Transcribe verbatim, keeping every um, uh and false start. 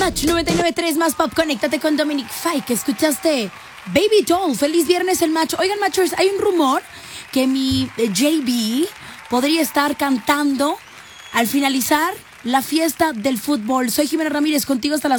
Match noventa y nueve punto tres más pop. Conéctate con Dominic Fike. Escuchaste Baby Doll. Feliz viernes el Match. Oigan, Matchers, hay un rumor que mi eh, J B podría estar cantando al finalizar la fiesta del fútbol. Soy Jimena Ramírez, contigo hasta las